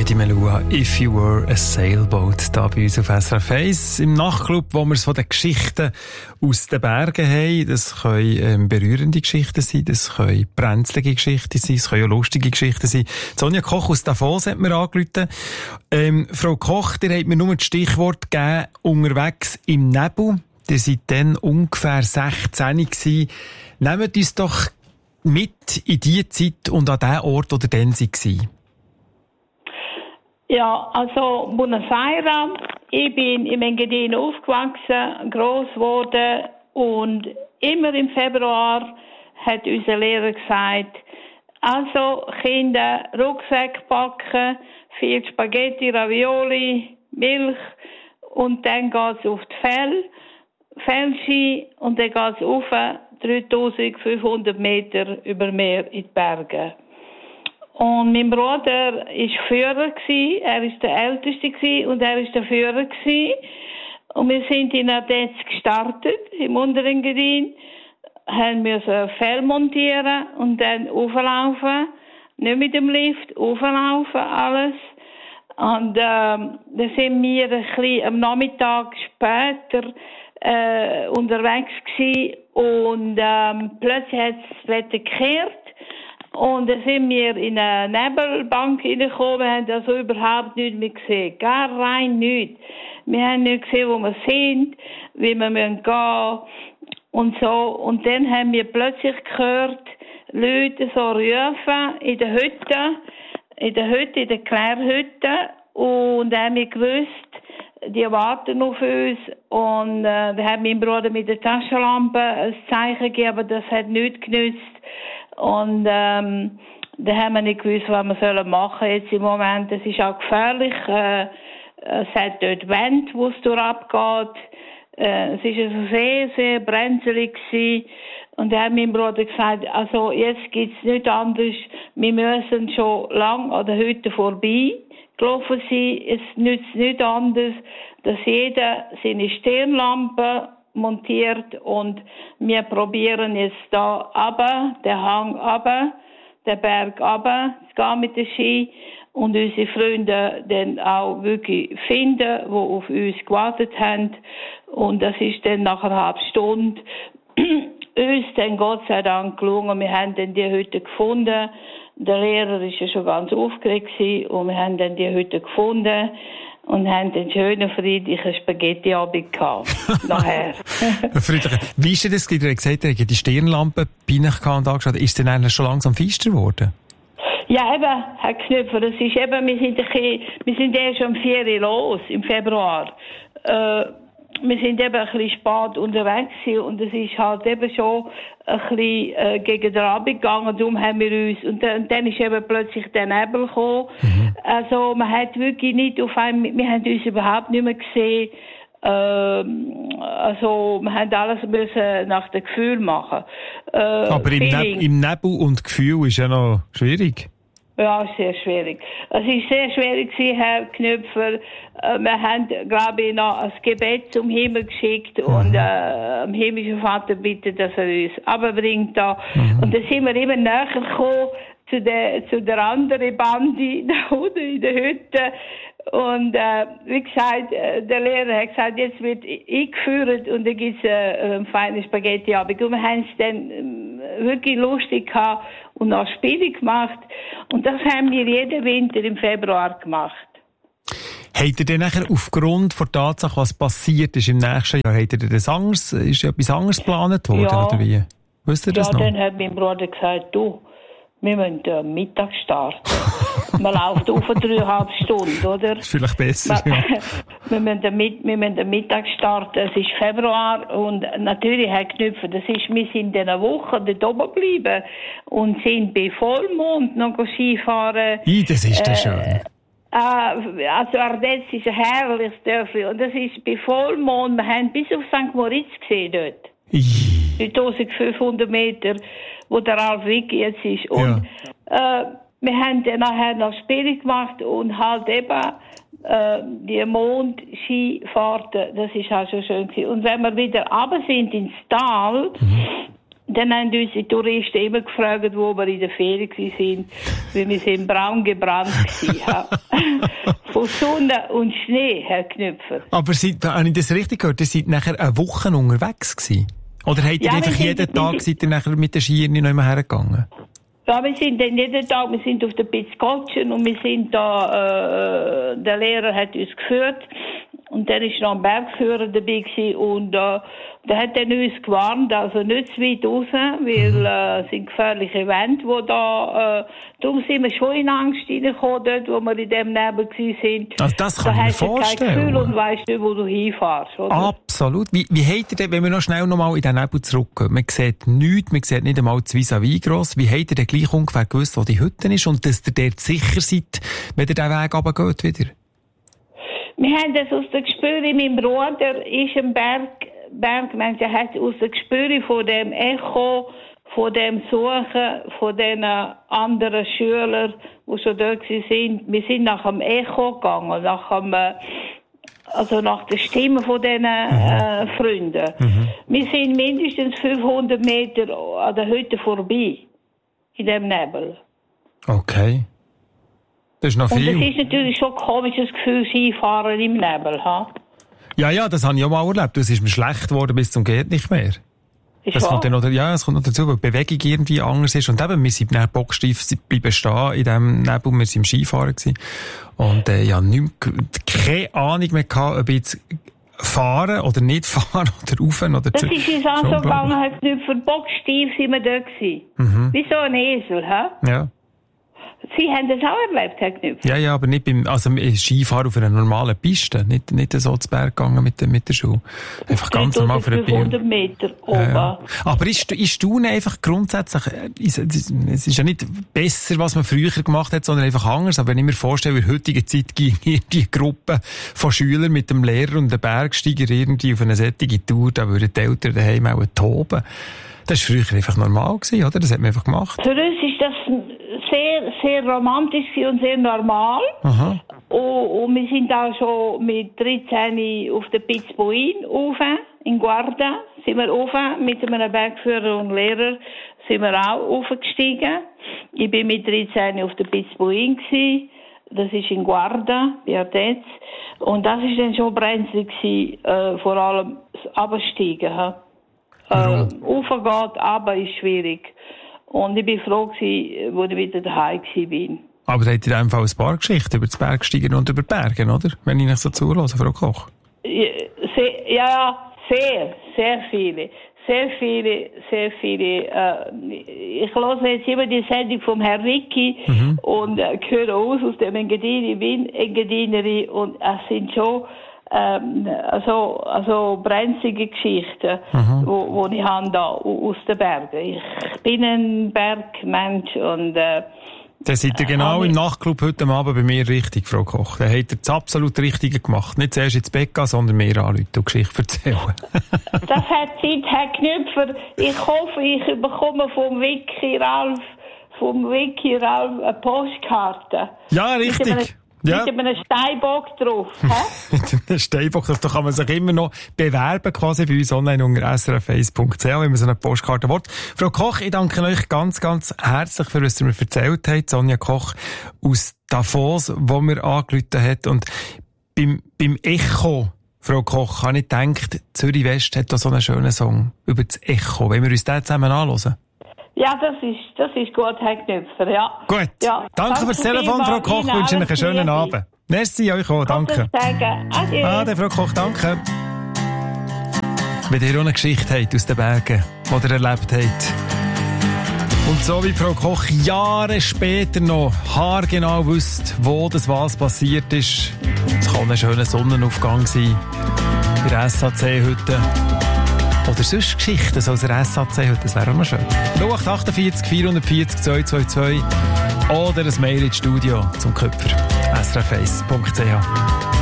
Heidi Melua, «If You Were a Sailboat», da bei uns auf SRF 1 im Nachtclub, wo wir es von den Geschichten aus den Bergen haben. Das können berührende Geschichten sein, das können brenzlige Geschichten sein, es können auch lustige Geschichten sein. Sonja Koch aus Davos hat mir angerufen. Frau Koch, ihr habt mir nur das Stichwort gegeben, unterwegs im Nebel. Ihr seid dann ungefähr 16 gewesen. Nehmt uns doch mit in die Zeit und an den Ort, wo ihr dann war. Ja, also Buenos Aires. Ich bin im Engadin aufgewachsen, gross geworden und immer im Februar hat unser Lehrer gesagt, also Kinder, Rucksack packen, 4 Spaghetti, Ravioli, Milch und dann geht's auf die Fellski und dann geht's auf 3500 Meter über Meer in die Berge. Und mein Bruder war Führer, er war der Älteste und er war der Führer. Und wir sind in Adenz gestartet, im Unterengadin, haben wir Fell montieren und dann auflaufen, nicht mit dem Lift, auflaufen alles. Und dann sind wir ein bisschen am Nachmittag später unterwegs gewesen und plötzlich hat das Wetter gekehrt. Und dann sind wir in eine Nebelbank reingekommen, wir haben also überhaupt nichts mehr gesehen. Gar rein nichts. Wir haben nicht gesehen, wo wir sind, wie wir gehen müssen und so. Und dann haben wir plötzlich gehört, Leute so rufen in der Hütte, in der Klärhütte. Und dann haben wir gewusst, die warten auf uns. Und da hat mein Bruder mit der Taschenlampe ein Zeichen gegeben, aber das hat nichts genützt. Und da haben wir nicht gewusst, was wir machen sollen jetzt im Moment. Es ist auch gefährlich. Es hat dort Wände, wo es durchabgeht. Es war also sehr, sehr brenzlig gewesen. Und da hat mein Bruder gesagt, also jetzt gibt es nichts anderes. Wir müssen schon lang an der Hütte vorbei gelaufen sein. Es nützt nichts anderes, dass jeder seine Stirnlampe montiert und wir probieren jetzt da runter, den Hang runter, den Berg runter, zu gehen mit dem Ski und unsere Freunde dann auch wirklich finden, die auf uns gewartet haben. Und das ist dann nach einer halben Stunde uns dann Gott sei Dank gelungen. Wir haben dann die Hütte gefunden. Der Lehrer war ja schon ganz aufgeregt und wir haben dann die Hütte gefunden. Und haben einen schönen, friedlichen Spaghetti-Abend gehabt. Nachher. Wie ist denn das? Ihr habt gesagt, ihr habt die Stirnlampe bei euch und angeschaut. Ist es denn eigentlich schon langsam feister geworden? Ja, eben, Herr Knüpfer, das ist eben, wir sind erst um 4 Uhr los, im Februar. Wir sind eben ein bisschen spät unterwegs und es ist halt eben schon ein bisschen gegen den Abend gegangen, darum haben wir uns, und dann ist eben plötzlich der Nebel gekommen. Also man hat wirklich nicht auf einmal, wir haben uns überhaupt nicht mehr gesehen, also wir haben alles müssen nach dem Gefühl machen. Aber im Nebel und Gefühl ist ja noch schwierig. Ja, sehr schwierig. Es war sehr schwierig, Herr Knüpfer. Wir haben, glaube ich, noch ein Gebet zum Himmel geschickt und am himmlischen Vater bitten, dass er uns runterbringt da. Und dann sind wir immer näher gekommen zu der anderen Bande da unten in der Hütte. Und wie gesagt, der Lehrer hat gesagt, jetzt wird eingeführt und dann gibt es einen feinen Spaghetti-Abend. Und wir haben es dann wirklich lustig gehabt und auch Spiele gemacht. Und das haben wir jeden Winter im Februar gemacht. Habt ihr denn nachher aufgrund der Tatsache, was passiert ist im nächsten Jahr, habt ihr das anders, ist etwas anderes geplant worden, oder wie? Wisst ihr das noch? Ja, dann hat mein Bruder gesagt, du, wir müssen Mittag starten. Man läuft auf 3,5 Stunden, oder? Das ist vielleicht besser, ja. Wir müssen Mittag starten. Es ist Februar und natürlich, Herr Knüpfer, wir sind in einer Woche dort oben geblieben und sind bei Vollmond noch Skifahren. Das ist ja schön. Also Ardenz ist ein herrliches Dörfli und das ist bei Vollmond. Wir haben bis auf St. Moritz gesehen dort. 3500 Meter, wo der Ralf Wicki jetzt ist. Und wir haben dann nachher noch Spiele gemacht und halt eben die Mondskifahrten, das ist auch schon schön gewesen. Und wenn wir wieder runter sind ins Tal, Dann haben uns die Touristen immer gefragt, wo wir in der Ferien waren, weil wir sind braun gebrannt waren. Von Sonne und Schnee, Herr Knüpfer. Aber habe ich das richtig gehört? Ihr seid nachher eine Woche unterwegs gewesen? Oder habt ihr einfach jeden Tag seid ihr nachher mit den Skiern nicht mehr hergegangen? Ja, wir sind dann jeden Tag, wir sind auf der Pitzkotschen und wir sind da, der Lehrer hat uns geführt. Und dann war noch ein Bergführer dabei gewesen, und der hat dann uns gewarnt, also nicht zu weit raus, weil es sind gefährliche Wände, wo da, darum sind wir schon in Angst reingekommen, dort, wo wir in dem Nebel waren. Also das kann ich mir vorstellen. Da hast du kein Gefühl und weisst nicht, wo du hinfährst, oder? Absolut. Wie habt ihr denn, wenn wir noch schnell nochmal in den Nebel zurückgehen, man sieht nichts, man sieht nicht einmal das Vis-à-vis gross, wie habt ihr denn gleich ungefähr gewusst, wo die Hütte ist und dass ihr dort sicher seid, wenn ihr den Weg runtergeht wieder? Wir haben das aus der Gespüre, mein Bruder ist ein Bergmensch, er hat aus der Gespüre von dem Echo, von dem Suchen, von den anderen Schülern, die schon dort waren. Wir sind nach dem Echo gegangen, nach der Stimme von diesen Freunden. Wir sind mindestens 500 Meter an der Hütte vorbei, in dem Nebel. Okay. Das ist noch viel. Und das ist natürlich schon ein komisches Gefühl, Skifahren im Nebel, ha? Ja, das habe ich auch mal erlebt. Es ist mir schlecht geworden bis zum geht nicht mehr. Es kommt dann noch dazu, weil die Bewegung irgendwie anders ist. Und eben, wir sind nachher bocksteif bleiben stehen in diesem Nebel. Wir waren im Skifahren gewesen. Und keine Ahnung mehr gehabt, ob jetzt fahren oder nicht fahren oder rauf oder das ist uns auch so gegangen, halt nicht für bocksteif sind wir da gewesen. Wie so ein Esel, ha? Ja. Sie haben das auch erlebt, Herr Knüpfer? Ja, aber nicht Skifahren auf einer normalen Piste. Nicht so zu Berg gegangen mit der Schuhe. Einfach ganz normal für ein 500 Meter oben. Ja. Aber ist Staunen einfach grundsätzlich, es ist ja nicht besser, was man früher gemacht hat, sondern einfach anders. Aber wenn ich mir vorstelle, in der heutigen Zeit ging die Gruppe von Schülern mit dem Lehrer und dem Bergsteiger irgendwie auf eine solche Tour, da würden die Eltern daheim auch toben. Das war früher einfach normal gewesen, oder? Das hat man einfach gemacht. Für uns ist das sehr, sehr romantisch und sehr normal. Aha. Und wir sind auch schon mit 13 auf der Pitzbuin rauf, in Guarda. Sind wir rauf, mit einem Bergführer und Lehrer sind wir auch aufgestiegen. Ich bin mit 13 auf der Pitzbuin gewesen. Das ist in Guarda, bei Ardez. Und das ist dann schon brenzlig gewesen, vor allem das Absteigen. Raufgehen, aber ist schwierig. Und ich bin froh gewesen, als ich wieder daheim war. Aber da habt ihr einfach ein paar Geschichten über das Bergsteigen und über Bergen, oder? Wenn ich nicht so zulasse, Frau Koch. Ja, sehr viele. Sehr viele. Ich höre jetzt immer die Sendung vom Herrn Ricky und höre aus dem Engadin. Ich bin Engadinerin und es sind schon also brenzlige Geschichten, wo ich habe da aus den Bergen. Ich bin ein Bergmensch und dann seid ihr genau im Nachtclub heute Abend bei mir richtig, Frau Koch. Dann habt ihr das absolut Richtige gemacht. Nicht zuerst ins Bett gehen, sondern mehr anrufen und Geschichten erzählen. Das hat Zeit, Herr Knüpfer. Ich hoffe, ich bekomme vom Wiki Ralf eine Postkarte. Ja, richtig. Mit einem Steinbock drauf. Mit einem Steinbock drauf. Da kann man sich immer noch bewerben, quasi bei uns online unter srf1.ch, wenn man so eine Postkarte will. Frau Koch, ich danke euch ganz, ganz herzlich für was ihr mir erzählt habt. Sonja Koch aus Davos, wo mir angerufen hat. Und beim Echo, Frau Koch, habe ich gedacht, Zürich West hat da so einen schönen Song über das Echo. Wollen wir uns den zusammen anhören? Ja, das ist gut, Herr Knüpfer, ja. Gut. Ja. Danke fürs Telefon, Frau Koch. Ich wünsche Ihnen einen schönen Abend. Merci euch auch, danke. Adieu. Ade, Frau Koch, danke. Wenn ihr auch eine Geschichte habt aus den Bergen, die ihr erlebt habt. Und so wie Frau Koch Jahre später noch haargenau wisst, wo das was passiert ist. Es kann ein schöner Sonnenaufgang sein. In der SAC heute. Oder sonst Geschichten so aus der SAC heute, das wäre auch noch schön. 0848 440 222 oder ein Mail ins Studio zum Köpfer. srf1.ch